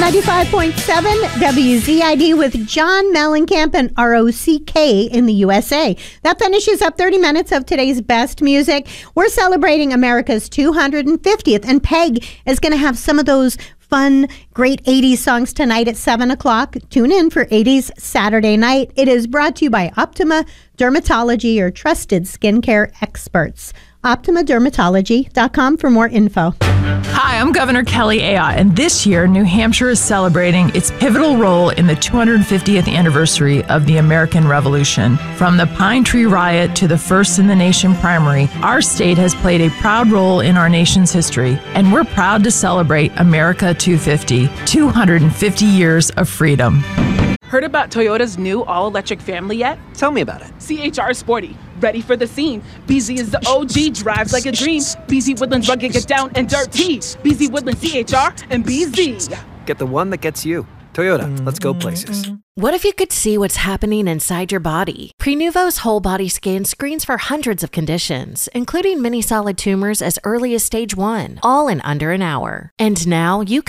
95.7 WZID with John Mellencamp and ROCK in the USA. That finishes up 30 minutes of today's best music. We're celebrating America's 250th, and Peg is going to have some of those fun, great 80s songs tonight at 7 o'clock. Tune in for 80s Saturday night. It is brought to you by Optima Dermatology, your trusted skincare experts. OptimaDermatology.com for more info. Hi, I'm Governor Kelly Ayotte, and this year New Hampshire is celebrating its pivotal role in the 250th anniversary of the American Revolution. From the Pine Tree Riot to the First in the Nation primary, our state has played a proud role in our nation's history, and we're proud to celebrate America 250, 250 years of freedom. Heard about Toyota's new all-electric family yet? Tell me about it. CHR Sporty, ready for the scene. BZ is the OG, drives like a dream. BZ Woodlands rugged, get down and dirty. BZ Woodlands, CHR, and BZ. Get the one that gets you. Toyota, let's go places. What if you could see what's happening inside your body? Prenuvo's whole body scan screens for hundreds of conditions, including many solid tumors as early as stage 1, all in under an hour. And now you